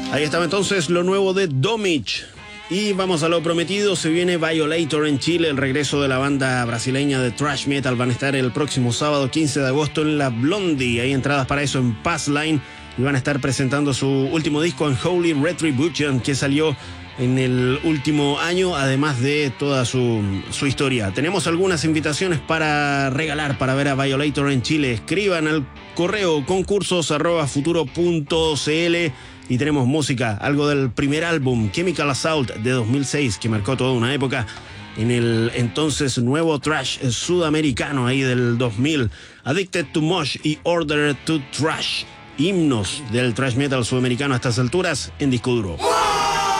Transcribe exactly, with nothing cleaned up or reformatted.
Ahí estaba entonces lo nuevo de Domich. Y vamos a lo prometido, se viene Violator en Chile, el regreso de la banda brasileña de thrash metal. Van a estar el próximo sábado quince de agosto en la Blondie. Hay entradas para eso en Passline y van a estar presentando su último disco, Unholy Retribution, que salió en el último año, además de toda su, su historia. Tenemos algunas invitaciones para regalar, para ver a Violator en Chile. Escriban al correo concursos arroba futuro punto cl. Y tenemos música, algo del primer álbum, Chemical Assault, de dos mil seis, que marcó toda una época en el entonces nuevo thrash sudamericano ahí del dos mil. Addicted to Mosh y Order to Thrash, himnos del thrash metal sudamericano a estas alturas en disco duro.